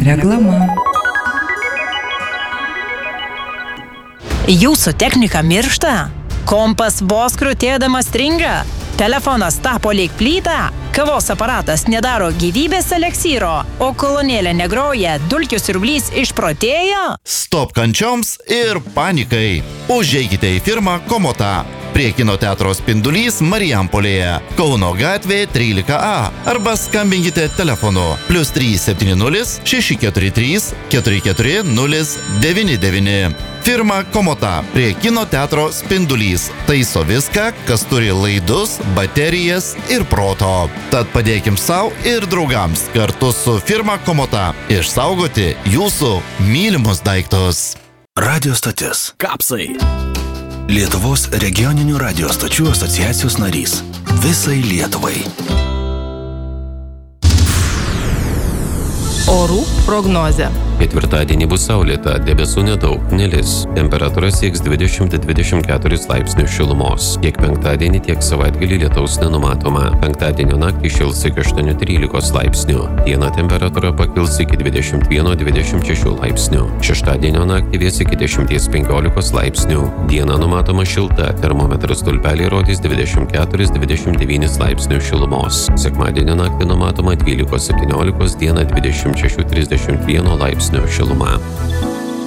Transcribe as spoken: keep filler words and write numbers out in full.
Reklama. Jūsų technika miršta? Kompas vos krutėdamas stringa? Telefonas tapo lyg plyta? Kavos aparatas nedaro gyvybės eleksyro? O kolonėlė negroja, dulkių siurblys išprotėjo? Stop kančioms ir panikai. Užeikite į firmą Komota. Prie kino teatro Spindulys Marijampolėje, Kauno gatvė trylika A, arba skambinkite telefonu plius trys septyni nulis šeši keturi trys keturi keturi nulis devyni devyni. Firma Komota prie kino teatro Spindulys taiso viską, kas turi laidus, baterijas ir proto. Tad padėkim savo ir draugams kartu su firma Komota išsaugoti jūsų mylimus daiktus. Radio stotis. Kapsai. Lietuvos regioninių radio stočių asociacijos narys. Visai Lietuvai. Orų prognozė. Ketvirtadienį bus saulėta, debesų nedaug, nelis. Temperatūra sieks dvidešimt dvidešimt keturis laipsnius šilumos. Tiek penktadienį, tiek savaitgalį lietaus nenumatoma. Penktadienio naktį šils iki aštuonių trylikos laipsnių. Dieną temperatūra pakils iki dvidešimt vieno dvidešimt šešių laipsnių. Šeštadienio naktį vės iki dešimties penkiolikos laipsnių. Diena numatoma šilta, termometras stulpeliai rodys dvidešimt keturis dvidešimt devynis laipsnius šilumos. Sekmadienio naktį numatoma dvylikos septyniolikos, dieną dvidešimt šešių trisdešimt vieno laipsnių šiluma.